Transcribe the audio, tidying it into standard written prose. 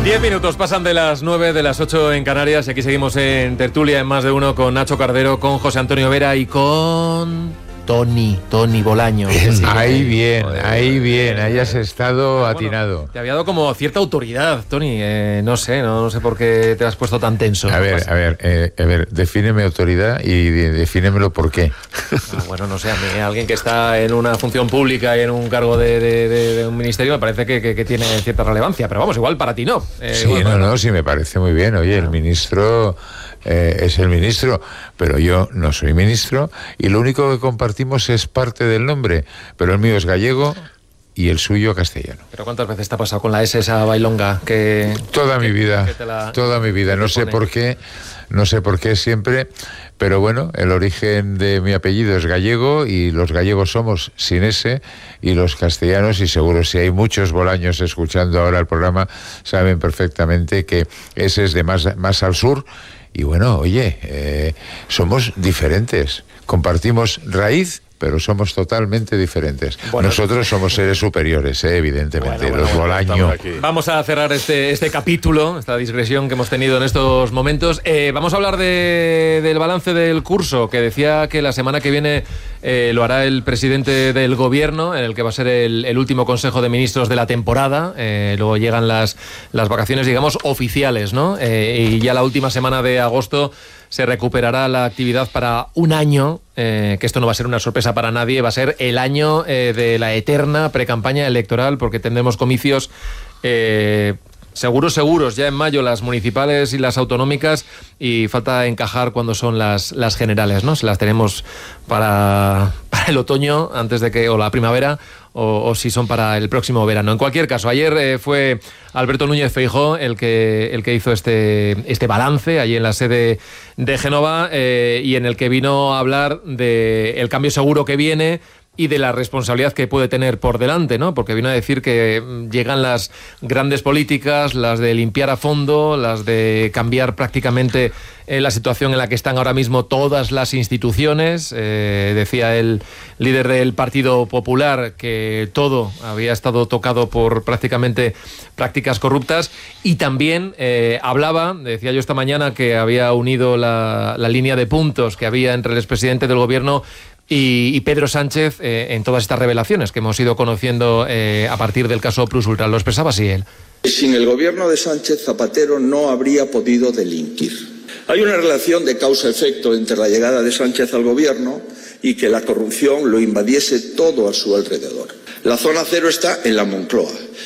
10 minutos pasan de las 9, de las 8 en Canarias, y aquí seguimos en tertulia en Más de Uno con Nacho Cardero, con José Antonio Vera y con Tony Bolaño. Sí, ahí has estado atinado. Te había dado como cierta autoridad, Tony. No sé por qué te has puesto tan tenso. A ver, defíneme autoridad y defínemelo por qué. Bueno, no sé, a mí alguien que está en una función pública y en un cargo de un ministerio me parece que tiene cierta relevancia, pero vamos, igual para ti no. Sí, me parece muy bien. Oye, el ministro es el ministro, pero yo no soy ministro y lo único que compartimos es parte del nombre, pero el mío es gallego y el suyo castellano. ¿Pero cuántas veces te ha pasado con la S esa bailonga? Toda mi vida, no sé por qué siempre, pero bueno, el origen de mi apellido es gallego y los gallegos somos sin S, y los castellanos, y seguro si hay muchos bolaños escuchando ahora el programa, saben perfectamente que ese es de más al sur. Y bueno, oye, somos diferentes, compartimos raíz, pero somos totalmente diferentes. Bueno, nosotros somos seres superiores, evidentemente, los bolaños. Vamos a cerrar este capítulo, esta digresión que hemos tenido en estos momentos. Vamos a hablar del balance del curso, que decía que la semana que viene lo hará el presidente del gobierno, en el que va a ser el último consejo de ministros de la temporada. Luego llegan las vacaciones, digamos, oficiales, ¿no? Y ya la última semana de agosto se recuperará la actividad para un año, que esto no va a ser una sorpresa para nadie, va a ser el año de la eterna precampaña electoral, porque tendremos comicios seguros ya en mayo, las municipales y las autonómicas, y falta encajar cuando son las generales, ¿no? Si las tenemos para el otoño antes de que, o la primavera, o si son para el próximo verano. En cualquier caso, ayer fue Alberto Núñez Feijóo el que hizo este balance allí en la sede de Génova, y en el que vino a hablar del cambio seguro que viene y de la responsabilidad que puede tener por delante, ¿no? Porque vino a decir que llegan las grandes políticas, las de limpiar a fondo, las de cambiar prácticamente la situación en la que están ahora mismo todas las instituciones. Decía el líder del Partido Popular que todo había estado tocado por prácticamente prácticas corruptas, y también decía yo esta mañana, que había unido la línea de puntos que había entre el expresidente del gobierno y Pedro Sánchez en todas estas revelaciones que hemos ido conociendo a partir del caso Plus Ultra. Lo expresaba así él. Sin el gobierno de Sánchez, Zapatero no habría podido delinquir. Hay una relación de causa-efecto entre la llegada de Sánchez al gobierno y que la corrupción lo invadiese todo a su alrededor. La zona cero está en la Moncloa.